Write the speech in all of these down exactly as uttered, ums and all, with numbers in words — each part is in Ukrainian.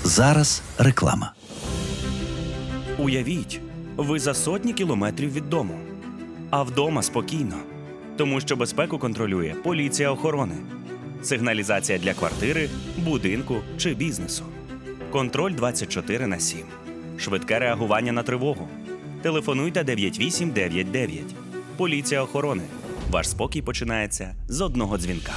Зараз реклама. Уявіть, ви за сотні кілометрів від дому. А вдома спокійно. Тому що безпеку контролює поліція охорони. Сигналізація для квартири, будинку чи бізнесу. Контроль двадцять чотири на сім. Швидке реагування на тривогу. Телефонуйте дев'ять вісім дев'ять дев'ять. Поліція охорони. Ваш спокій починається з одного дзвінка.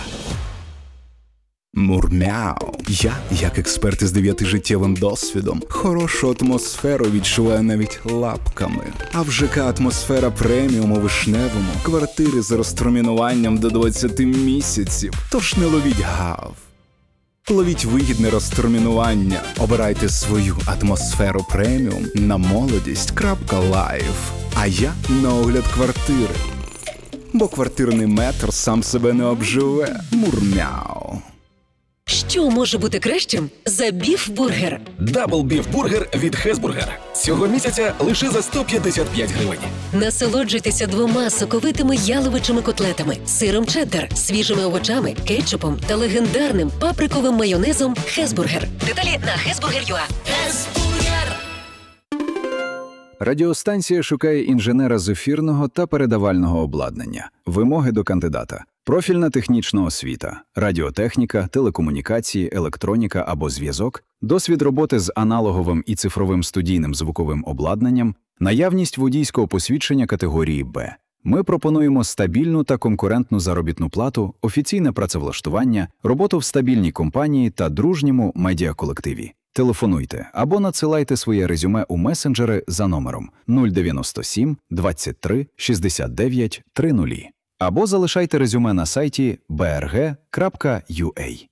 Мурмяу. Я, як експерт із дев'ятижиттєвим досвідом, хорошу атмосферу відчуваю навіть лапками. А в ЖК «Атмосфера преміум» у Вишневому квартири з розтермінуванням до двадцяти місяців. Тож не ловіть гав. Ловіть вигідне розтермінування. Обирайте свою «Атмосферу преміум» на молодість крапка лайф. А я на огляд квартири. Бо квартирний метр сам себе не обживе. Мурмяу. Що може бути кращим за біф-бургер? Дабл біф-бургер від Хесбургер. Цього місяця лише за сто п'ятдесят п'ять гривень. Насолоджуйтеся двома соковитими яловичими котлетами, сиром чеддер, свіжими овочами, кетчупом та легендарним паприковим майонезом Хесбургер. Деталі на хесбургер крапка ю а. Хесбургер! Радіостанція шукає інженера з ефірного та передавального обладнання. Вимоги до кандидата. Профільна технічна освіта, радіотехніка, телекомунікації, електроніка або зв'язок, досвід роботи з аналоговим і цифровим студійним звуковим обладнанням, наявність водійського посвідчення категорії «Б». Ми пропонуємо стабільну та конкурентну заробітну плату, офіційне працевлаштування, роботу в стабільній компанії та дружньому медіаколективі. Телефонуйте або надсилайте своє резюме у месенджери за номером нуль дев'яносто сім двадцять три шістдесят дев'ять тридцять або залишайте резюме на сайті бі ар ге крапка ю а.